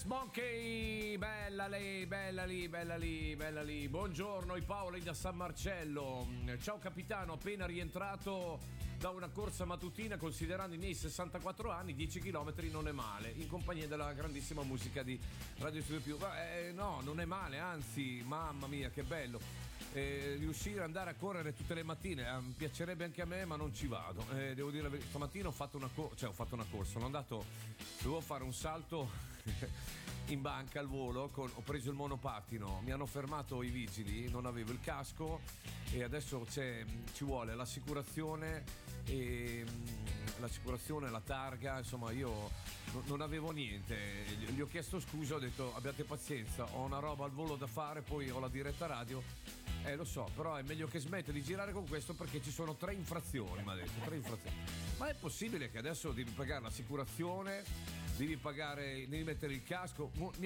Monkey, bella lì, bella lì, bella lì, bella lì. Buongiorno, i Paoli da San Marcello. Ciao capitano, appena rientrato da una corsa mattutina, considerando i miei 64 anni, 10 km non è male, in compagnia della grandissima musica di Radio Studio Più. No, non è male, anzi, mamma mia, che bello. Riuscire ad andare a correre tutte le mattine piacerebbe anche a me, ma non ci vado. Devo dire, stamattina ho fatto una corsa, sono andato, dovevo fare un salto in banca al volo, ho preso il monopattino, mi hanno fermato i vigili, non avevo il casco e adesso ci vuole l'assicurazione e la targa, insomma io non avevo niente, gli ho chiesto scusa, ho detto abbiate pazienza, ho una roba al volo da fare, poi ho la diretta radio. Lo so, però è meglio che smetta di girare con questo perché ci sono 3 infrazioni, mi ha detto, 3 infrazioni. Ma è possibile che adesso devi pagare l'assicurazione, devi mettere il casco?